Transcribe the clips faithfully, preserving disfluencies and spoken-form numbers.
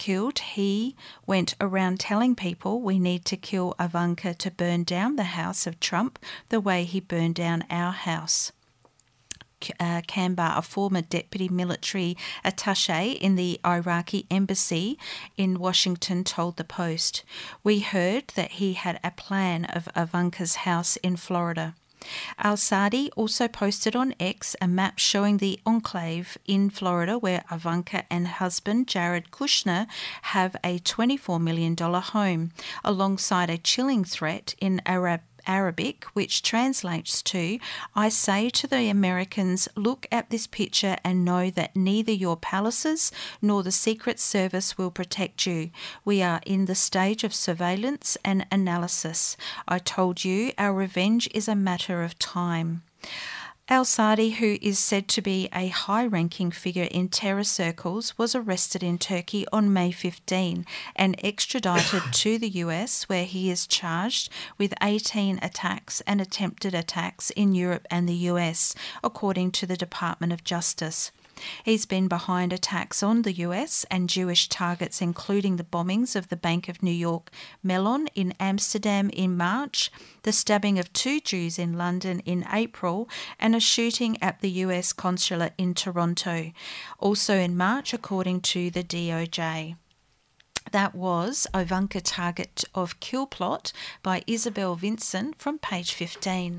killed, he went around telling people we need to kill Ivanka to burn down the house of Trump the way he burned down our house. Uh, Kambar, a former deputy military attaché in the Iraqi embassy in Washington, told the Post, "We heard that he had a plan of Ivanka's house in Florida." Al-Sadi also posted on X a map showing the enclave in Florida where Ivanka and husband Jared Kushner have a twenty-four million dollars home, alongside a chilling threat in Arab Arabic, which translates to, "I say to the Americans, look at this picture and know that neither your palaces nor the Secret Service will protect you. We are in the stage of surveillance and analysis. I told you our revenge is a matter of time." Al-Sadi, who is said to be a high-ranking figure in terror circles, was arrested in Turkey on May fifteenth and extradited to the U S, where he is charged with eighteen attacks and attempted attacks in Europe and the U S, according to the Department of Justice. He's been behind attacks on the U S and Jewish targets, including the bombings of the Bank of New York Mellon in Amsterdam in March, the stabbing of two Jews in London in April, and a shooting at the U S consulate in Toronto, also in March, according to the D O J. That was Ivanka Target of Kill Plot by Isabel Vincent from page fifteen.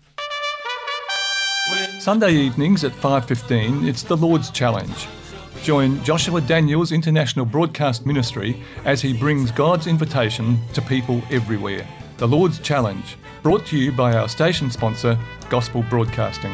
Sunday evenings at five fifteen, it's the Lord's Challenge. Join Joshua Daniels International Broadcast Ministry as he brings God's invitation to people everywhere. The Lord's Challenge, brought to you by our station sponsor, Gospel Broadcasting.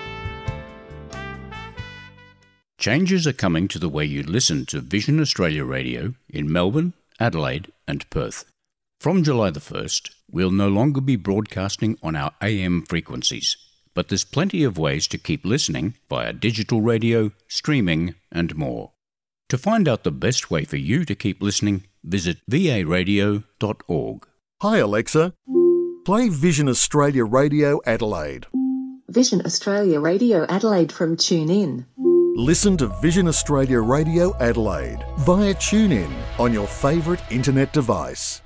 Changes are coming to the way you listen to Vision Australia Radio in Melbourne, Adelaide and Perth. From July the first, we'll no longer be broadcasting on our A M frequencies. But there's plenty of ways to keep listening via digital radio, streaming and more. To find out the best way for you to keep listening, visit v a radio dot org. Hi Alexa, play Vision Australia Radio Adelaide. Vision Australia Radio Adelaide from TuneIn. Listen to Vision Australia Radio Adelaide via TuneIn on your favourite internet device.